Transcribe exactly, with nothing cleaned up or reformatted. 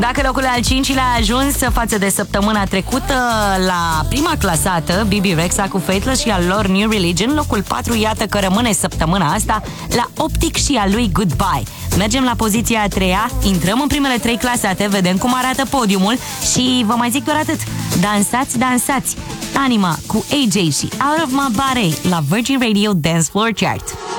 Dacă locul al cincilea a ajuns față de săptămâna trecută la prima clasată, Bibi Rexha cu Faithless și al lor New Religion, locul patru iată că rămâne săptămâna asta la Optic și a lui Goodbye. Mergem la poziția a treia, intrăm în primele trei clasate, vedem cum arată podiumul și vă mai zic doar atât. Dansați, dansați! Anima cu A J și Out of My Body la Virgin Radio Dance Floor Chart.